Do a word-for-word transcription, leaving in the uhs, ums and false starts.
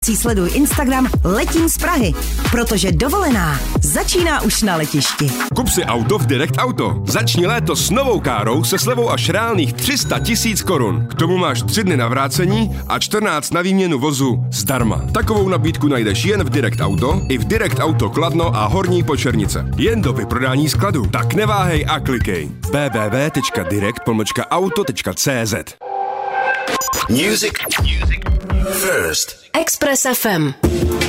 Sleduj Instagram Letím z Prahy, protože dovolená začíná už na letišti. Kup si auto v Direct Auto. Začni léto s novou károu se slevou až reálných tři sta tisíc korun. K tomu máš tři dny na vrácení a čtrnáct na výměnu vozu zdarma. Takovou nabídku najdeš jen v Direct Auto i v Direct Auto Kladno a Horní Počernice. Jen do vyprodání skladu. Tak neváhej a klikej. w w w tečka direct pomlčka auto tečka c z Music First. Express F M.